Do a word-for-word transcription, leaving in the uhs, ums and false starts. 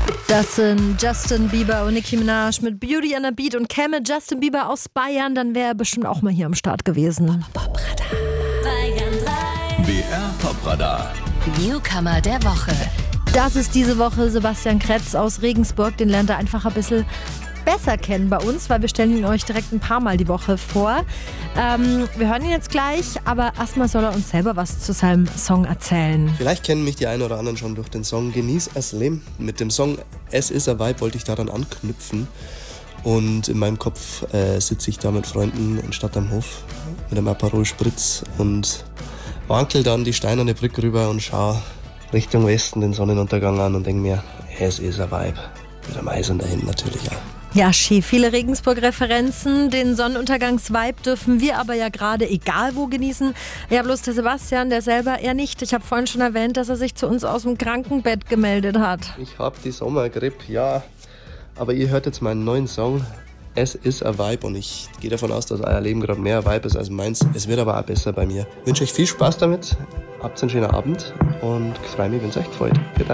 Das sind Justin Bieber und Nicki Minaj mit Beauty and a Beat. Und käme Justin Bieber aus Bayern, dann wäre er bestimmt auch mal hier am Start gewesen. B R Popradar. Newcomer der Woche. Das ist diese Woche Sebastian Kretz aus Regensburg. Den lernt ihr einfach ein bisschen besser kennen bei uns, weil wir stellen ihn euch direkt ein paar Mal die Woche vor. Ähm, wir hören ihn jetzt gleich, aber erstmal soll er uns selber was zu seinem Song erzählen. Vielleicht kennen mich die einen oder anderen schon durch den Song Genieß es Leben. Mit dem Song Es ist ein Vibe wollte ich daran anknüpfen. Und in meinem Kopf äh, sitze ich da mit Freunden in Stadt am Hof mit einem Aperol Spritz und wankel dann die steinerne Brücke rüber und schaue Richtung Westen den Sonnenuntergang an und denke mir, es ist ein Vibe. Mit einem Eis dahin natürlich auch. Ja, schön. Viele Regensburg-Referenzen. Den Sonnenuntergangs-Vibe dürfen wir aber ja gerade egal wo genießen. Ja, bloß der Sebastian, der selber eher nicht. Ich habe vorhin schon erwähnt, dass er sich zu uns aus dem Krankenbett gemeldet hat. Ich habe die Sommergrippe, ja. Aber ihr hört jetzt meinen neuen Song. Es ist ein Vibe und ich gehe davon aus, dass euer Leben gerade mehr ein Vibe ist als meins. Es wird aber auch besser bei mir. Ich wünsche euch viel Spaß damit. Habt einen schönen Abend und freue mich, wenn es euch gefällt.